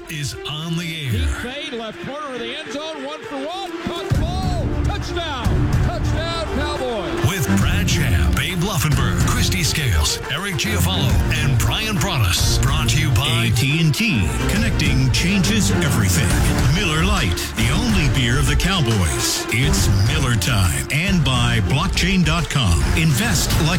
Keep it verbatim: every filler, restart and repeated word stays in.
is on the Deep air. fade, left corner of the end zone, one for one, caught the ball, touchdown, touchdown Cowboys. With Brad Sham, Babe Luffenberg, Christy Scales, Eric Giafalo, and Brian Broaddus. Brought to you by A T and T. Connecting changes everything. Miller Lite, the only beer of the Cowboys. It's Miller time. And by blockchain dot com. Invest like